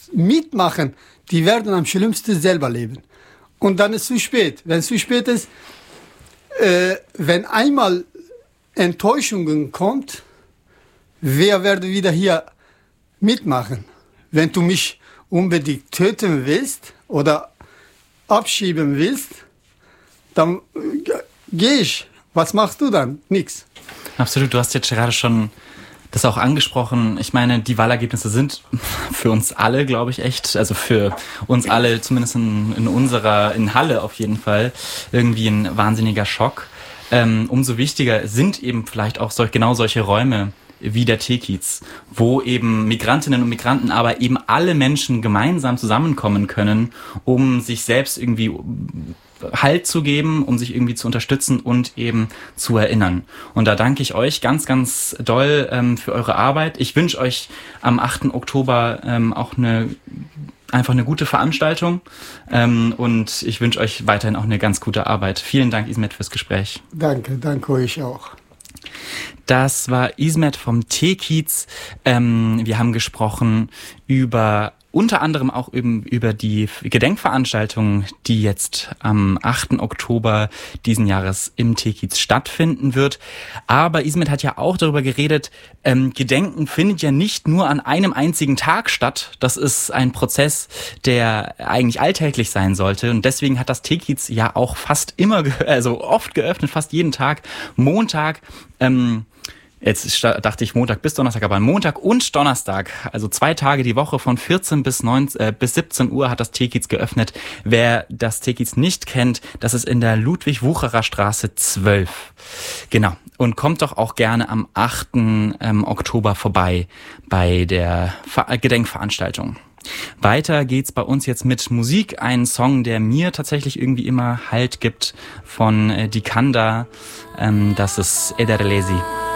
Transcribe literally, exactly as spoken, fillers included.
mitmachen, die werden am schlimmsten selber leben. Und dann ist es zu spät. Wenn es zu spät ist, äh, wenn einmal Enttäuschungen kommt, wer werde wieder hier mitmachen? Wenn du mich unbedingt töten willst oder abschieben willst, dann gehe ich. Was machst du dann? Nix. Absolut, du hast jetzt gerade schon das auch angesprochen. Ich meine, die Wahlergebnisse sind für uns alle, glaube ich, echt, also für uns alle, zumindest in, in unserer, in Halle auf jeden Fall, irgendwie ein wahnsinniger Schock. Ähm, umso wichtiger sind eben vielleicht auch solch, genau solche Räume wie der Teekiez, wo eben Migrantinnen und Migranten, aber eben alle Menschen gemeinsam zusammenkommen können, um sich selbst irgendwie Halt zu geben, um sich irgendwie zu unterstützen und eben zu erinnern. Und da danke ich euch ganz, ganz doll ähm, für eure Arbeit. Ich wünsche euch am achten Oktober ähm, auch eine einfach eine gute Veranstaltung ähm, und ich wünsche euch weiterhin auch eine ganz gute Arbeit. Vielen Dank, Ismet, fürs Gespräch. Danke, danke euch auch. Das war Ismet vom Teekiez. Ähm, wir haben gesprochen über unter anderem auch eben über die Gedenkveranstaltung, die jetzt am achten Oktober diesen Jahres im Teekiez stattfinden wird. Aber Ismet hat ja auch darüber geredet, ähm, Gedenken findet ja nicht nur an einem einzigen Tag statt. Das ist ein Prozess, der eigentlich alltäglich sein sollte. Und deswegen hat das Teekiez ja auch fast immer, ge- also oft geöffnet, fast jeden Tag, Montag, ähm, Jetzt dachte ich Montag bis Donnerstag, aber Montag und Donnerstag, also zwei Tage die Woche von vierzehn bis neunzehn, äh, bis siebzehn Uhr hat das Teekiez geöffnet. Wer das Teekiez nicht kennt, das ist in der Ludwig-Wucherer Straße zwölf. Genau. Und kommt doch auch gerne am achten Oktober vorbei bei der Ver- Gedenkveranstaltung. Weiter geht's bei uns jetzt mit Musik. Ein Song, der mir tatsächlich irgendwie immer Halt gibt, von äh, Dikanda. Ähm, das ist Ederlesi.